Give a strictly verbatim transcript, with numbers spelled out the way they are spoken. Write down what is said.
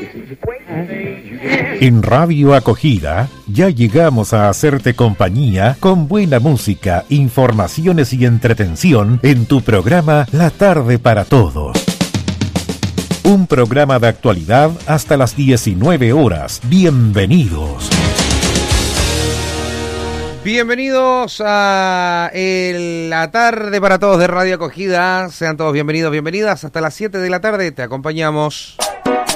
En Radio Acogida ya llegamos a hacerte compañía con buena música, informaciones y entretención en tu programa La Tarde para Todos. Un programa de actualidad hasta las diecinueve horas. Bienvenidos. Bienvenidos a el, La Tarde para Todos de Radio Acogida. Sean todos bienvenidos, bienvenidas. Hasta las siete de la tarde te acompañamos.